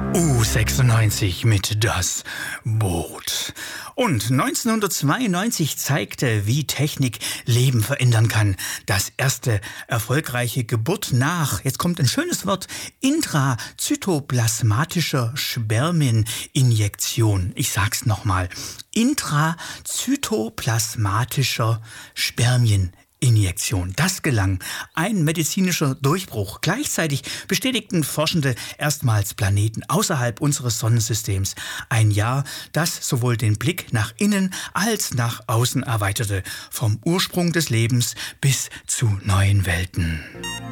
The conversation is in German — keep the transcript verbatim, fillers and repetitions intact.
U sechsundneunzig mit Das Boot. Und neunzehnhundertzweiundneunzig zeigte, wie Technik Leben verändern kann. Das erste erfolgreiche Geburt nach, jetzt kommt ein schönes Wort, intrazytoplasmatischer Spermieninjektion. Ich sag's nochmal. Intrazytoplasmatischer Spermieninjektion. Injektion. Das gelang. Ein medizinischer Durchbruch. Gleichzeitig bestätigten Forschende erstmals Planeten außerhalb unseres Sonnensystems. Ein Jahr, das sowohl den Blick nach innen als nach außen erweiterte. Vom Ursprung des Lebens bis zu neuen Welten.